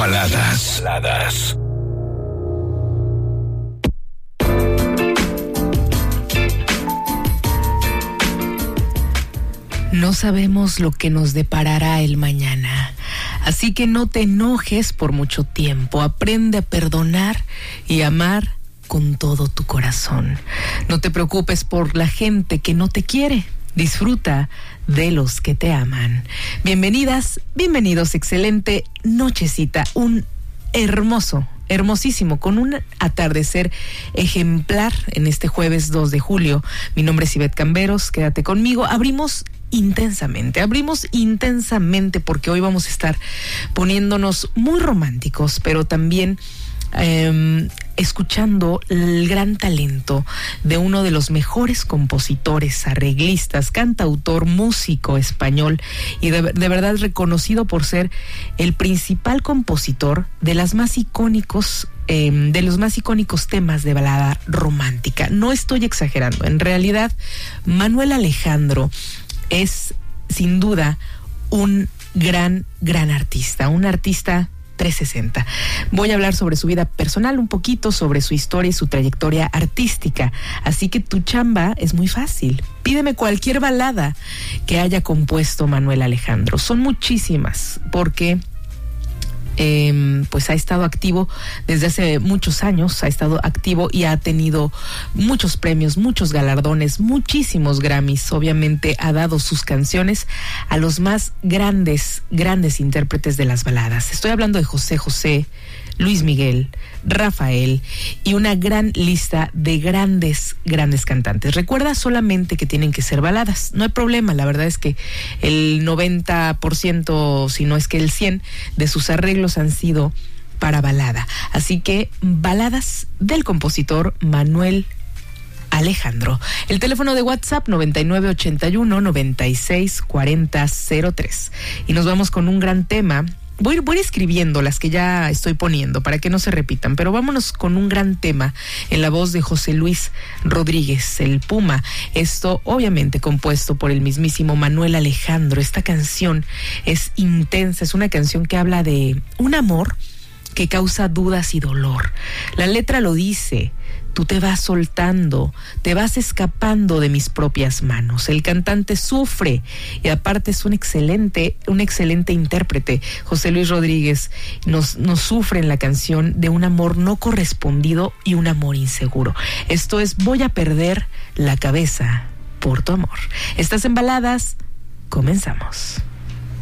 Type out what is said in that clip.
Baladas. No sabemos lo que nos deparará el mañana, así que no te enojes por mucho tiempo. Aprende a perdonar y amar con todo tu corazón. No te preocupes por la gente que no te quiere. Disfruta de los que te aman. Bienvenidas, bienvenidos. Excelente nochecita. Un hermosísimo, con un atardecer ejemplar en este jueves 2 de julio. Mi nombre es Ivette Camberos, quédate conmigo. Abrimos intensamente porque hoy vamos a estar poniéndonos muy románticos, pero también escuchando el gran talento de uno de los mejores compositores, arreglistas, cantautor, músico español y de verdad reconocido por ser el principal compositor de los más icónicos temas de balada romántica. No estoy exagerando, en realidad Manuel Alejandro es sin duda un gran artista, un artista 360. Voy a hablar sobre su vida personal, un poquito sobre su historia y su trayectoria artística. Así que tu chamba es muy fácil. Pídeme cualquier balada que haya compuesto Manuel Alejandro. Son muchísimas, porque pues ha estado activo desde hace muchos años, ha estado activo y ha tenido muchos premios, muchos galardones, muchísimos Grammys. Obviamente ha dado sus canciones a los más grandes intérpretes de las baladas. Estoy hablando de José José, Luis Miguel, Rafael y una gran lista de grandes cantantes. Recuerda solamente que tienen que ser baladas, no hay problema. La verdad es que el 90%, si no es que el 100% de sus arreglos han sido para balada. Así que baladas del compositor Manuel Alejandro. El teléfono de WhatsApp 9981-964003. Y nos vamos con un gran tema. Voy escribiendo las que ya estoy poniendo para que no se repitan, pero vámonos con un gran tema en la voz de José Luis Rodríguez, el Puma. Esto obviamente compuesto por el mismísimo Manuel Alejandro. Esta canción es intensa, es una canción que habla de un amor que causa dudas y dolor. La letra lo dice: tú te vas soltando, te vas escapando de mis propias manos. El cantante sufre y aparte es un excelente intérprete. José Luis Rodríguez nos sufre en la canción de un amor no correspondido y un amor inseguro. Esto es Voy a perder la cabeza por tu amor. Estás en Baladas, comenzamos.